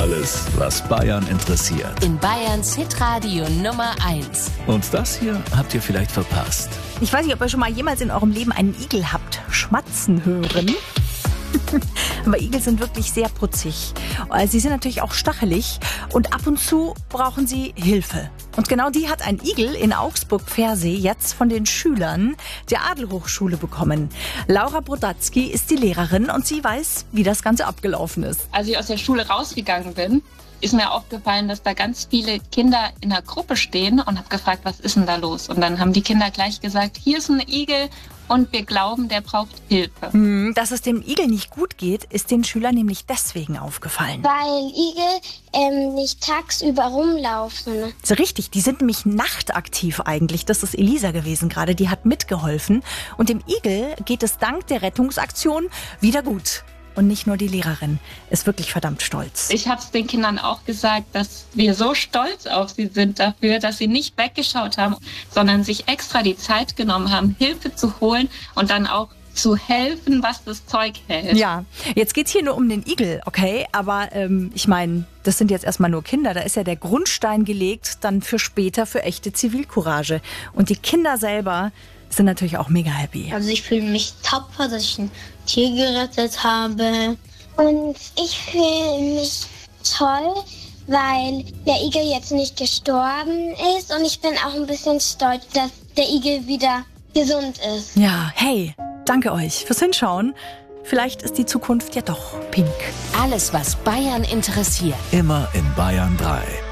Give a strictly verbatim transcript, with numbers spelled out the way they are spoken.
Alles, was Bayern interessiert. In Bayerns Hitradio Nummer eins. Und das hier habt ihr vielleicht verpasst. Ich weiß nicht, ob ihr schon mal jemals in eurem Leben einen Igel habt schmatzen hören. Aber Igel sind wirklich sehr putzig. Sie sind natürlich auch stachelig und ab und zu brauchen sie Hilfe. Und genau die hat ein Igel in Augsburg-Pfersee jetzt von den Schülern der Adlerhochschule bekommen. Laura Brodatzky ist die Lehrerin und sie weiß, wie das Ganze abgelaufen ist. Als ich aus der Schule rausgegangen bin, ist mir aufgefallen, dass da ganz viele Kinder in der Gruppe stehen und habe gefragt, was ist denn da los? Und dann haben die Kinder gleich gesagt, hier ist ein Igel und wir glauben, der braucht Hilfe. Dass es dem Igel nicht gut geht, ist den Schülern nämlich deswegen aufgefallen. Weil Igel ähm, nicht tagsüber rumlaufen. So richtig, die sind nämlich nachtaktiv eigentlich. Das ist Elisa gewesen gerade, die hat mitgeholfen. Und dem Igel geht es dank der Rettungsaktion wieder gut. Und nicht nur die Lehrerin ist wirklich verdammt stolz. Ich habe es den Kindern auch gesagt, dass wir so stolz auf sie sind dafür, dass sie nicht weggeschaut haben, sondern sich extra die Zeit genommen haben, Hilfe zu holen und dann auch zu helfen, was das Zeug hält. Ja, jetzt geht's hier nur um den Igel, okay? Aber ähm, ich meine, das sind jetzt erstmal nur Kinder. Da ist ja der Grundstein gelegt, dann für später für echte Zivilcourage. Und die Kinder selber sind natürlich auch mega happy. Also ich fühle mich tapfer, dass ich ein Tier gerettet habe. Und ich fühle mich toll, weil der Igel jetzt nicht gestorben ist. Und ich bin auch ein bisschen stolz, dass der Igel wieder gesund ist. Ja, hey, danke euch fürs Hinschauen. Vielleicht ist die Zukunft ja doch pink. Alles, was Bayern interessiert. Immer in Bayern drei.